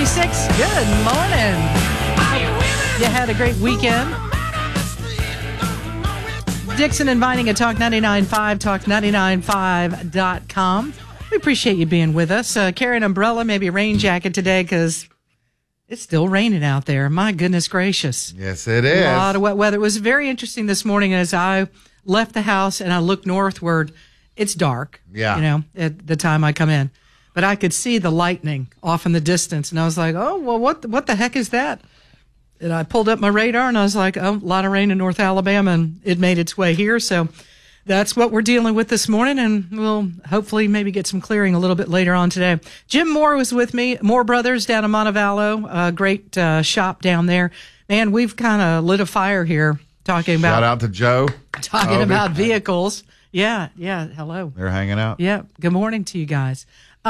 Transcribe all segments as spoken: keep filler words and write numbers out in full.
thirty-six. Good morning. You had a great weekend. Dixon inviting at Talk ninety-nine point five, talk ninety-nine five dot com. We appreciate you being with us. Uh, carry an umbrella, maybe a rain jacket today because it's still raining out there. My goodness gracious. Yes, it is. A lot of wet weather. It was very interesting this morning as I left the house and I looked northward. It's dark, yeah. you know, at the time I come in. But I could see the lightning off in the distance. And I was like, oh, well, what, what the heck is that? And I pulled up my radar and I was like, oh, a lot of rain in North Alabama, and it made its way here. So that's what we're dealing with this morning, and we'll hopefully maybe get some clearing a little bit later on today. Jim Moore was with me, Moore Brothers down in Montevallo, a great uh, shop down there. Man, we've kind of lit a fire here talking about. Shout out to Joe. Talking Obi. about vehicles. Yeah, yeah, hello. They're hanging out. Yeah, good morning to you guys.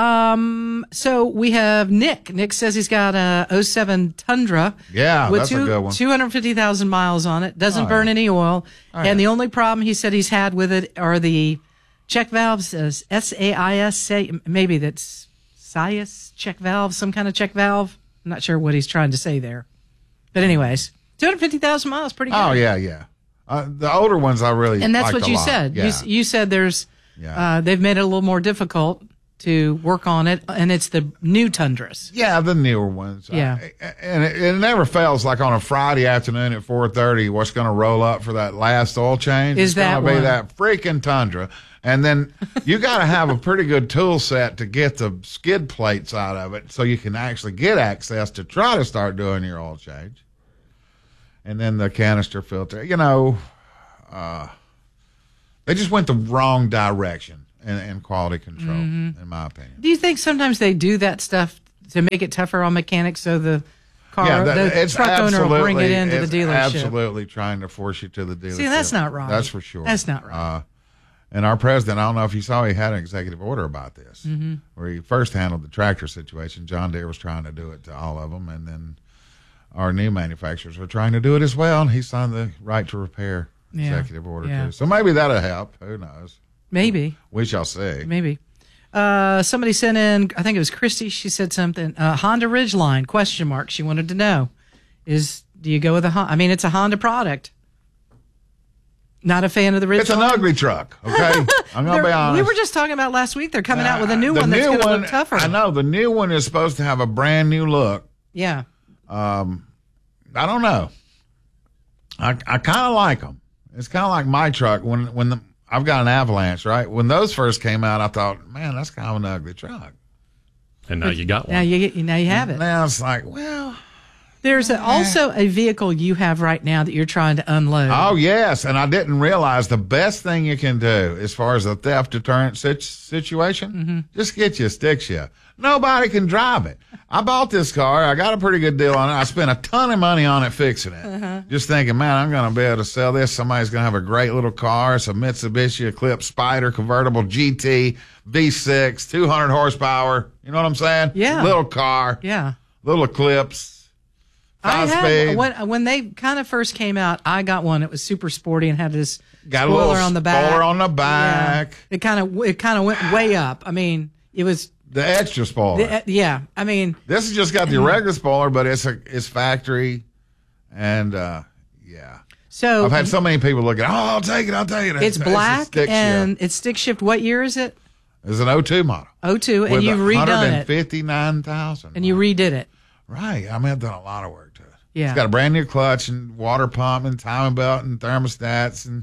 Um, so we have Nick. Nick says he's got a oh seven Tundra. Yeah, with that's two, a good one. two hundred fifty thousand miles on it. Doesn't Oh, burn yeah. any oil. Oh, and yeah. the only problem he said he's had with it are the check valves, as S A I S, say, maybe that's S I A S check valve, some kind of check valve. I'm not sure what he's trying to say there. But anyways, two hundred fifty thousand miles, pretty good. Oh, yeah, yeah. Uh, the older ones I really And that's liked what a you lot. said. Yeah. You, you said there's, Yeah. uh, they've made it a little more difficult to work on it, and it's the new Tundras. Yeah, the newer ones. Yeah. I, and it, it never fails. Like on a Friday afternoon at four thirty, what's going to roll up for that last oil change? Is it's that going to be one. that freaking Tundra. And then you got to have a pretty good tool set to get the skid plates out of it so you can actually get access to try to start doing your oil change. And then the canister filter. You know, uh, they just went the wrong direction in, in quality control, Mm-hmm. in my opinion. Do you think sometimes they do that stuff to make it tougher on mechanics so the car, Yeah, that, the it's truck owner will bring it absolutely- into it's the dealership? Absolutely trying to force you to the dealership. See, that's not right. That's for sure. That's not right. Uh, and our president, I don't know if you saw, he had an executive order about this, mm-hmm. where he first handled the tractor situation. John Deere was trying to do it to all of them, and then our new manufacturers were trying to do it as well, and he signed the right to repair Yeah, executive order yeah. too. So maybe that'll help. Who knows? Maybe. We shall see. Maybe. Uh, somebody sent in, I think it was Christy, she said something, uh, Honda Ridgeline, question mark. She wanted to know, is, do you go with a Honda? I mean, it's a Honda product. Not a fan of the Ridgeline? It's an ugly truck, okay? I'm going to be honest. We were just talking about last week, they're coming out with a new Uh, the one that's new going to one- look tougher. I know. The new one is supposed to have a brand new look. Yeah. Um, I don't know. I I kind of like them. It's kind of like my truck. When when the, I've got an Avalanche, right? When those first came out, I thought, man, that's kind of an ugly truck. And now you got one. Now you, now you have it. Now it's like, well, There's a, also a vehicle you have right now that you're trying to unload. oh yes, and I didn't realize the best thing you can do as far as a theft deterrent sit- situation, Mm-hmm. just get you a stick shift. Nobody can drive it. I bought this car. I got a pretty good deal on it. I spent a ton of money on it fixing it. Uh-huh. Just thinking, man, I'm going to be able to sell this. Somebody's going to have a great little car. It's a Mitsubishi Eclipse Spider convertible G T V six, two hundred horsepower. You know what I'm saying? Yeah. Little car, Yeah. little Eclipse, I five had, speed. when, when they kind of first came out, I got one. It was super sporty and had this Got a spoiler little on the back. spoiler on the back. Yeah. It kind of it kind of went way up. I mean, it was The extra spoiler. the, yeah. I mean, This has just got the regular spoiler, but it's a it's factory, and uh, yeah. so I've had so many people look at. Oh, I'll take it. I'll take it. it's a black stick and shift. it's stick shift. What year is it? It's an oh two model. oh two, and with you've redone one hundred it, fifty-nine thousand. and you redid it. right. I mean, I've done a lot of work to it. Yeah. It's got a brand new clutch and water pump and timing belt and thermostats, and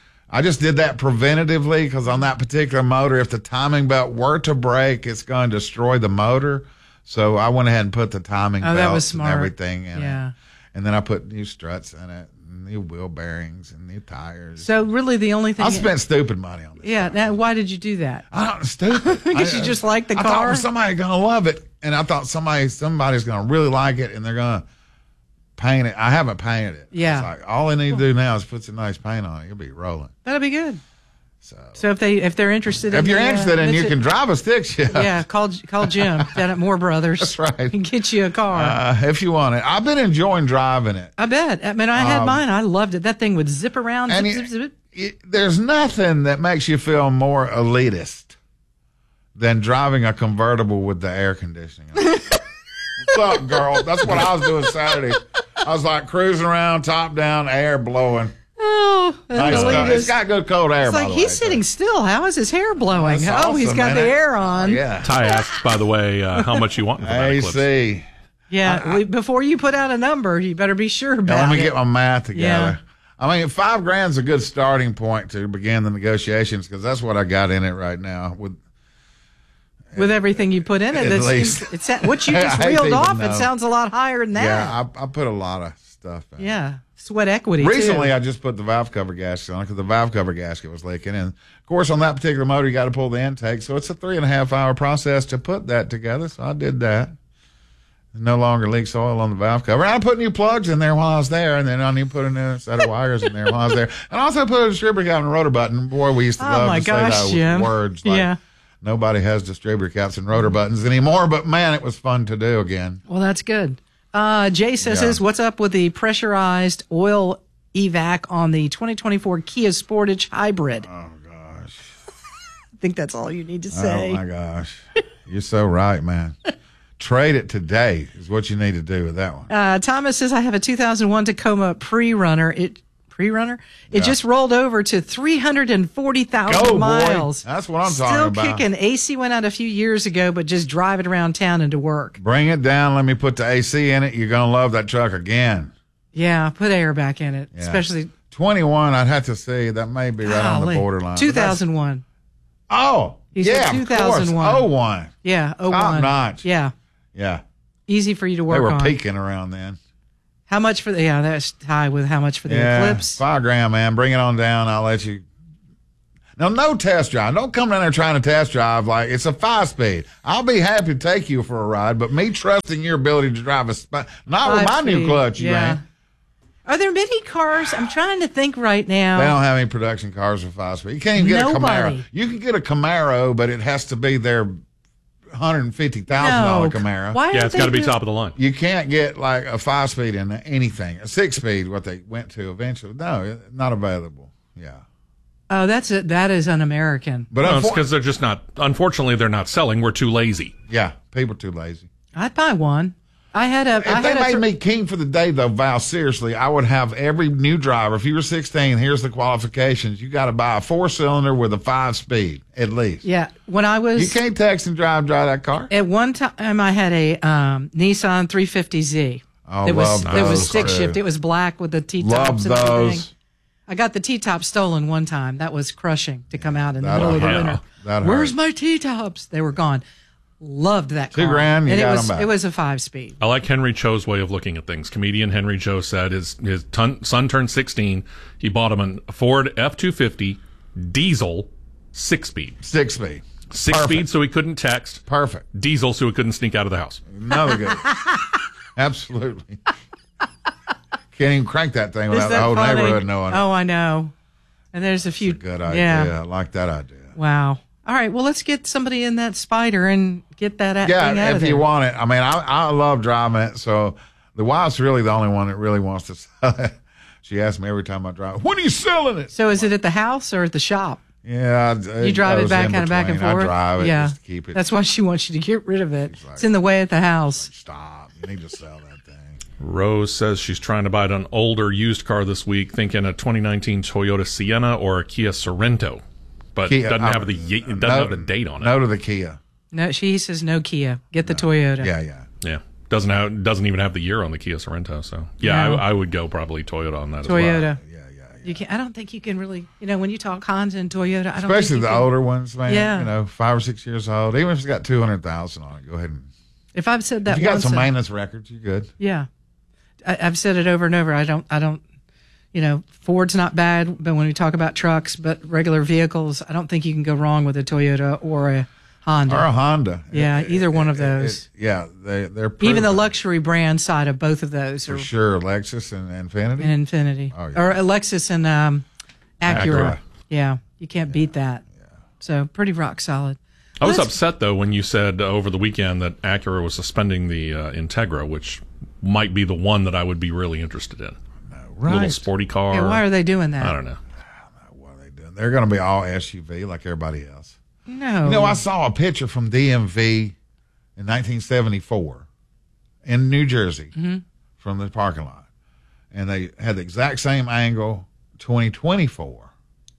I just did that preventatively because on that particular motor, if the timing belt were to break, it's going to destroy the motor. So I went ahead and put the timing Oh, that belts was smart. and everything in Yeah. it. And then I put new struts in it, and new wheel bearings, and new tires. So really, the only thing. I spent stupid money on this. yeah. Now, why did you do that? I don't stupid. Because I- you just like the I car? thought somebody's gonna love it, and I thought somebody somebody's gonna really like it, and they're gonna paint it. I haven't painted it. Yeah. It's like all they need to do now is put some nice paint on it. You'll be rolling. That'll be good. So, So if they if they're interested, if in you're the, uh, interested and you Mitsu- can drive a stick shift, yeah, call call Jim down at Moore Brothers. That's right. And get you a car. uh, if you want it, I've been enjoying driving it. I bet. I mean, I had um, mine. I loved it. That thing would zip around. And Zip, you- zip, zip. It, there's nothing that makes you feel more elitist than driving a convertible with the air conditioning on. What's up, girl? That's what I was doing Saturday. I was like cruising around, top down, air blowing. Oh, Nice unbelievable. stuff. It's got good cold air, It's by like the he's way, sitting too. still. How is his hair blowing? That's oh, he's awesome, got man. the air on. Yeah. Ty asked, by the way, uh, how much you want for that A eclipse. C. Yeah, we, before you put out a number, you better be sure about Yeah, let me it. get my math together. Yeah. I mean, five grand's a good starting point to begin the negotiations because that's what I got in it right now. With With everything you put in it, At that least. seems, it's at, what you just I hate to reeled even off, know. it sounds a lot higher than that. yeah, I, I put a lot of stuff in. Yeah, sweat equity. Recently, too. I just put the valve cover gasket on because the valve cover gasket was leaking. And of course, on that particular motor, you got to pull the intake. So it's a three and a half hour process to put that together. So I did that. It no longer leaks oil on the valve cover. And I put new plugs in there while I was there. And then I need to put a new set of wires in there while I was there. And I also put a distributor cap and a rotor button. Boy, we used to Oh, love my to gosh, say those Jim. words. Like, Yeah. nobody has distributor caps and rotor buttons anymore. But man, it was fun to do again. Well, that's good. Uh, Jay says, Yeah. this, what's up with the pressurized oil evac on the twenty twenty-four Kia Sportage Hybrid? Oh, gosh. I think that's all you need to say. Oh, my gosh. You're so right, man. Trade it today is what you need to do with that one. Uh, Thomas says, I have a two thousand one Tacoma pre-runner. It pre-runner? It Yeah. just rolled over to three hundred forty Go, thousand boy. miles. That's what I'm Still talking about. kicking. A C went out a few years ago, but just drive it around town and to work. Bring it down. Let me put the A C in it. You're going to love that truck again. Yeah, put air back in it, Yeah. especially twenty-one, I'd have to say that may be right on the golly, borderline. two thousand one. But that's- Oh, He's yeah, a of course. two thousand one. Oh, one. Yeah, oh Top one. notch. Yeah, Yeah. easy for you to work They were on. peaking around then. How much for the? Yeah, that's high with how much for the Yeah. Eclipse. Five grand, man. Bring it on down. I'll let you. Now, no test drive. Don't come down there trying to test drive like it's a five speed. I'll be happy to take you for a ride, but me trusting your ability to drive a sp- not with my Five new speed, clutch, you yeah. ain't. Are there many cars? I'm trying to think right now. They don't have any production cars with five speed. You can't even get Nobody. a Camaro. You can get a Camaro, but it has to be their one hundred fifty thousand no. dollar Camaro. Why Yeah, aren't it's got to they be do- top of the line. You can't get like a five speed in anything. A six speed, what they went to eventually. No, not available. Yeah. Oh, that's it. That is un-American. But No, it's unfor- because they're just not, unfortunately, they're not selling. We're too lazy. yeah, people too lazy. I'd buy one. I had a. If I they had a made thr- me king for the day, though, Val, seriously, I would have every new driver. If you were sixteen, here's the qualifications. You got to buy a four cylinder with a five speed, at least. Yeah, when I was You can't text and drive, drive that car. at one time, I had a um, Nissan three fifty Z. Oh, it was love it was those, stick too. shift. It was black with the T Love tops and everything. those. I got the T top stolen one time. That was crushing to come out in the That'll middle of the hurt. winter. That Where's hurt. my T tops? They were gone. Loved that Two car. grand, you and got it 'em was back. it was a five speed. I like Henry Cho's way of looking at things. Comedian Henry Cho said his his ton, son turned sixteen. He bought him a Ford F two fifty diesel six speed. Six speed. Six Perfect. speed so he couldn't text. Perfect. Diesel so he couldn't sneak out of the house. Another good. Absolutely. Can't even crank that thing Is without the that whole funny? neighborhood knowing it. Oh, I know. And there's a few. Good idea. Yeah. I like that idea. Wow. All right. Well, let's get somebody in that Spider and get that a- Yeah, thing out if of there. you want it. I mean, I, I love driving it. So the wife's really the only one that really wants to sell it. She asks me every time I drive, when are you selling it? So is it at the house or at the shop? Yeah. You drive it back kind of back and forth. I drive it Yeah. just to keep it. That's why she wants you to get rid of it. like- It's in the way at the house. Stop. You need to sell that thing. Rose says she's trying to buy an older used car this week, thinking a twenty nineteen Toyota Sienna or a Kia Sorento, but Kia, doesn't uh, have the ye- it doesn't no- have the date on it. No to the Kia. No, she says no Kia. Get the Toyota. Yeah, yeah. Yeah, doesn't have doesn't even have the year on the Kia Sorento. So yeah, No. I, I would go probably Toyota on that. As well. Toyota. Yeah, yeah, yeah. You can. I don't think you can really. You know, when you talk Honda and Toyota, I don't. Especially think you the can, older ones, man. Yeah. You know, five or six years old. Even if it's got two hundred thousand on it, go ahead and. If I've said that If you got once, some uh, maintenance records, you're good. yeah, I, I've said it over and over. I don't. I don't. You know, Ford's not bad, but when we talk about trucks, but regular vehicles, I don't think you can go wrong with a Toyota or a Honda. Or a Honda. Yeah, It- either it- one of it- those. it- yeah, they, they're Even the proven. luxury brand side of both of those For are sure, Lexus and Infinity. and Infinity, Oh, yeah. or Lexus and um, Acura. Acura. Yeah, you can't beat that. So pretty rock solid. I was Let's- upset though when you said uh, over the weekend that Acura was suspending the uh, Integra, which might be the one that I would be really interested in. right. Little sporty car. Yeah, why are they doing that? I don't know. What are they doing? They're going to be all S U V like everybody else. No. You know, I saw a picture from D M V in nineteen seventy-four, in New Jersey mm-hmm. from the parking lot. And they had the exact same angle, twenty twenty-four.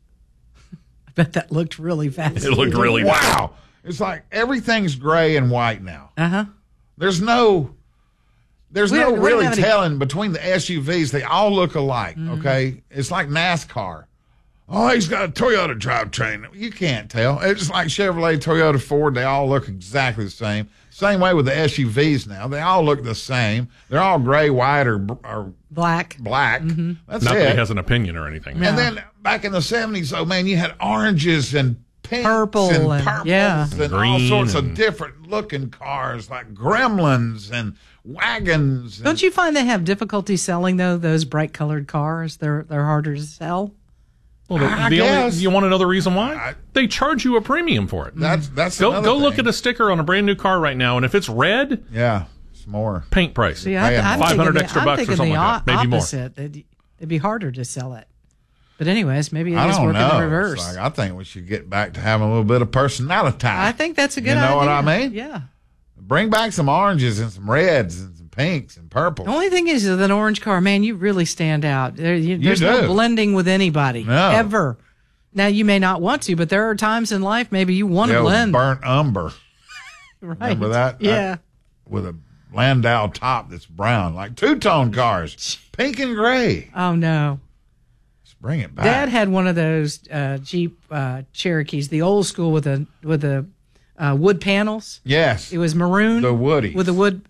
I bet that looked really fast. It looked really wow. It's like everything's gray and white now. Uh-huh. There's no there's we no really any... telling between the S U Vs. They all look alike, mm-hmm. okay? It's like NASCAR. Oh, he's got a Toyota drivetrain. You can't tell. It's like Chevrolet, Toyota, Ford. They all look exactly the same. Same way with the S U Vs now. They all look the same. They're all gray, white, or, or black. Black. Mm-hmm. That's Nobody it. has an opinion or anything. And no. then back in the seventies, oh, man, you had oranges and pinks Purple and, and purples yeah. and Green all sorts and... of different looking cars like Gremlins and wagons. And... Don't you find they have difficulty selling, though, those bright colored cars? They're, they're harder to sell? Well, the, I the guess. only, you want to know the reason why? I, they charge you a premium for it. That's that's go another go thing. look at a sticker on a brand new car right now, and if it's red, yeah, it's more paint price. See, I, I'm five hundred the, extra I'm bucks or something the like that, maybe more. opposite. It'd, it'd be harder to sell it. But anyways, maybe it I is don't working know. in reverse. It's like, I think we should get back to having a little bit of personality. I think that's a good idea. You know idea. what I mean? Yeah. Bring back some oranges and some reds and some pinks and purples. The only thing is, with an orange car, man, you really stand out. There, you, You there's do. no blending with anybody No. ever. Now, you may not want to, but there are times in life maybe you want to yeah, blend. Burnt umber. Right. Remember that? Yeah. I, with a Landau top that's brown, like two-tone cars, pink and gray. Oh, no. Let's bring it back. Dad had one of those uh, Jeep uh, Cherokees, the old school with the with the uh, wood panels. Yes. It was maroon. The Woody. With the wood.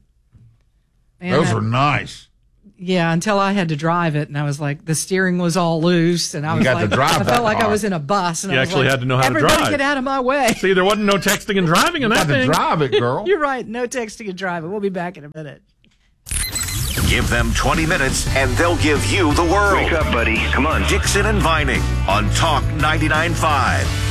Man, Those I- were nice. Yeah, until I had to drive it, and I was like, the steering was all loose, and I You was got to like, drive I that felt like I car. was in a bus. And You I was actually like, had to know how to Everybody drive. get out of my way. See, there wasn't no texting and driving in Got that to thing. drive it, girl. You're right. No texting and driving. We'll be back in a minute. Give them twenty minutes and they'll give you the world. Wake up, buddy. Come on. Dixon and Vining on Talk ninety-nine point five.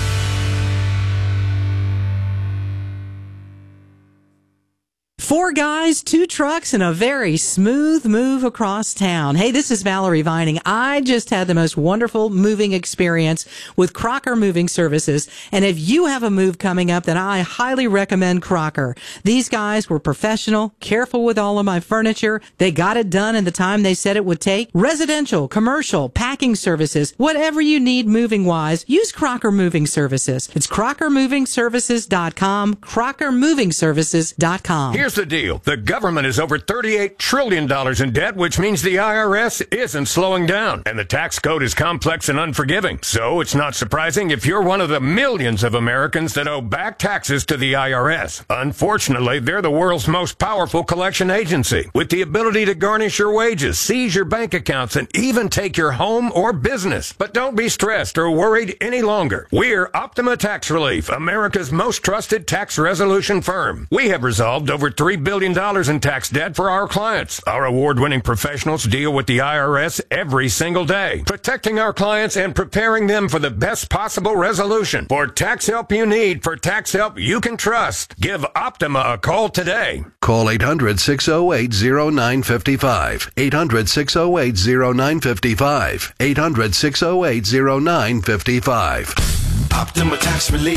Four guys, two trucks, and a very smooth move across town. Hey, this is Valerie Vining. I just had the most wonderful moving experience with Crocker Moving Services. And if you have a move coming up, then I highly recommend Crocker. These guys were professional, careful with all of my furniture. They got it done in the time they said it would take. Residential, commercial, packing services, whatever you need moving wise, use Crocker Moving Services. It's crocker moving services dot com, crocker moving services dot com. Here's the deal. The government is over thirty-eight trillion dollars in debt, which means the I R S isn't slowing down. And the tax code is complex and unforgiving. So it's not surprising if you're one of the millions of Americans that owe back taxes to the I R S. Unfortunately, they're the world's most powerful collection agency, with the ability to garnish your wages, seize your bank accounts, and even take your home or business. But don't be stressed or worried any longer. We're Optima Tax Relief, America's most trusted tax resolution firm. We have resolved over three billion dollars in tax debt for our clients. Our award-winning professionals deal with the I R S every single day, protecting our clients and preparing them for the best possible resolution. For tax help you need, for tax help you can trust, give Optima a call today. Call eight hundred, six oh eight, oh nine five five. eight hundred, six oh eight, oh nine five five. eight hundred, six oh eight, oh nine five five. Optima Tax Relief.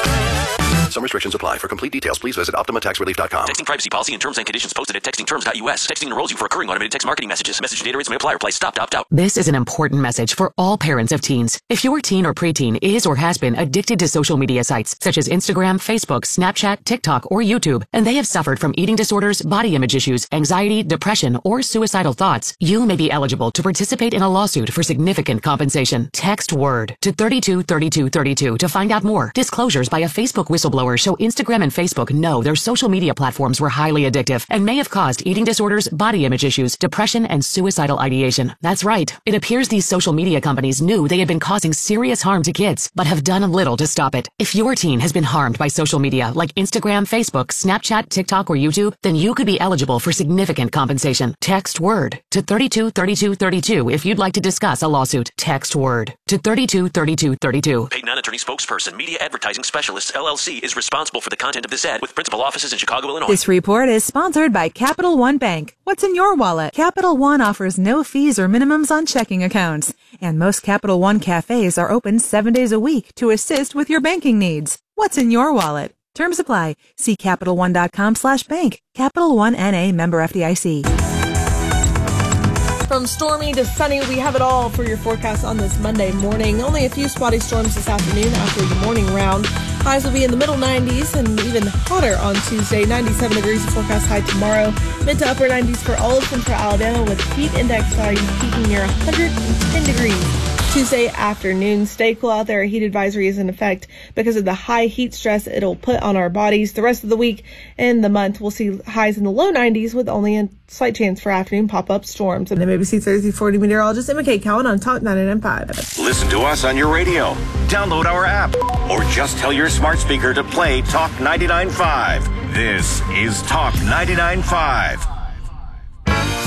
Some restrictions apply. For complete details, please visit optima tax relief dot com. Texting privacy policy and terms and conditions posted at texting terms dot U S. Texting enrolls you for recurring automated text marketing messages. Message data rates may apply. Reply stop to opt out. This is an important message for all parents of teens. If your teen or preteen is or has been addicted to social media sites such as Instagram, Facebook, Snapchat, TikTok, or YouTube, and they have suffered from eating disorders, body image issues, anxiety, depression, or suicidal thoughts, you may be eligible to participate in a lawsuit for significant compensation. Text WORD to thirty-two thirty-two thirty-two to find out more. Disclosures by a Facebook whistleblower show Instagram and Facebook know their social media platforms were highly addictive and may have caused eating disorders, body image issues, depression, and suicidal ideation. That's right. It appears these social media companies knew they had been causing serious harm to kids, but have done little to stop it. If your teen has been harmed by social media like Instagram, Facebook, Snapchat, TikTok, or YouTube, then you could be eligible for significant compensation. Text WORD to thirty-two thirty-two thirty-two if you'd like to discuss a lawsuit. Text WORD to thirty-two thirty-two thirty-two. Paid non-attorney spokesperson, Media Advertising Specialists, L L C, is responsible for the content of this ad with principal offices in Chicago, Illinois. This report is sponsored by Capital One Bank. What's in your wallet? Capital One offers no fees or minimums on checking accounts. And most Capital One cafes are open seven days a week to assist with your banking needs. What's in your wallet? Terms apply. See Capital One dot com slash bank. Capital One N A, member F D I C. From stormy to sunny, we have it all for your forecast on this Monday morning. Only a few spotty storms this afternoon after the morning round. Highs will be in the middle nineties and even hotter on Tuesday. ninety-seven degrees forecast high tomorrow. Mid to upper nineties for all of central Alabama with heat index values peaking near one hundred ten degrees. Tuesday afternoon, stay cool out there. A heat advisory is in effect because of the high heat stress it'll put on our bodies. The rest of the week and the month, we'll see highs in the low nineties with only a slight chance for afternoon pop-up storms. And M A B C thirty forty meteorologist Emma Kate Cowan on Talk ninety-nine point five. Listen to us on your radio. Download our app. Or just tell your smart speaker to play Talk ninety-nine point five. This is Talk ninety-nine point five.